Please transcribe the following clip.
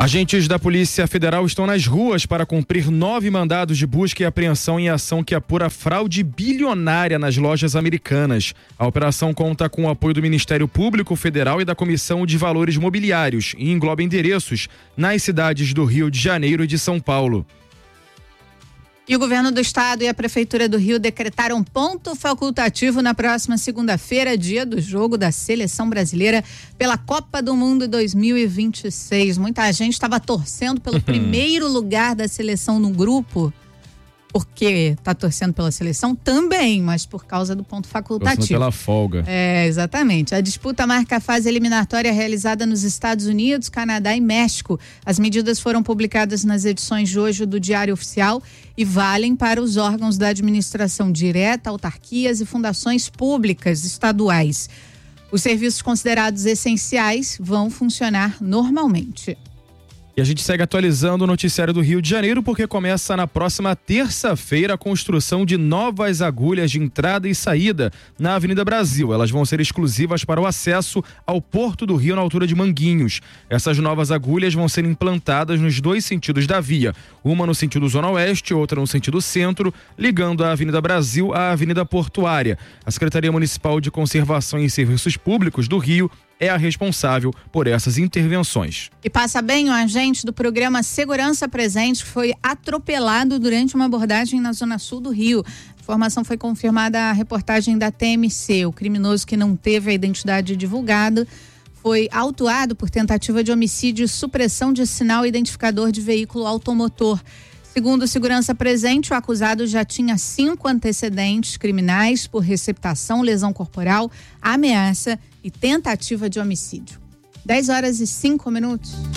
Agentes da Polícia Federal estão nas ruas para cumprir 9 mandados de busca e apreensão em ação que apura fraude bilionária nas lojas americanas. A operação conta com o apoio do Ministério Público Federal e da Comissão de Valores Mobiliários e engloba endereços nas cidades do Rio de Janeiro e de São Paulo. E o governo do estado e a prefeitura do Rio decretaram ponto facultativo na próxima segunda-feira, dia do jogo da seleção brasileira pela Copa do Mundo 2026. Muita gente estava torcendo pelo primeiro lugar da seleção no grupo, porque está torcendo pela seleção também, mas por causa do ponto facultativo. Torcendo pela folga. Exatamente. A disputa marca a fase eliminatória realizada nos Estados Unidos, Canadá e México. As medidas foram publicadas nas edições de hoje do Diário Oficial e valem para os órgãos da administração direta, autarquias e fundações públicas estaduais. Os serviços considerados essenciais vão funcionar normalmente. E a gente segue atualizando o noticiário do Rio de Janeiro porque começa na próxima terça-feira a construção de novas agulhas de entrada e saída na Avenida Brasil. Elas vão ser exclusivas para o acesso ao Porto do Rio na altura de Manguinhos. Essas novas agulhas vão ser implantadas nos 2 sentidos da via, uma no sentido Zona Oeste e outra no sentido Centro, ligando a Avenida Brasil à Avenida Portuária. A Secretaria Municipal de Conservação e Serviços Públicos do Rio é a responsável por essas intervenções. E passa bem o agente do programa Segurança Presente que foi atropelado durante uma abordagem na zona sul do Rio. A informação foi confirmada à reportagem da TMC. O criminoso, que não teve a identidade divulgada, foi autuado por tentativa de homicídio e supressão de sinal identificador de veículo automotor. Segundo o Segurança Presente, o acusado já tinha 5 antecedentes criminais por receptação, lesão corporal, ameaça e tentativa de homicídio. 10 horas e 5 minutos.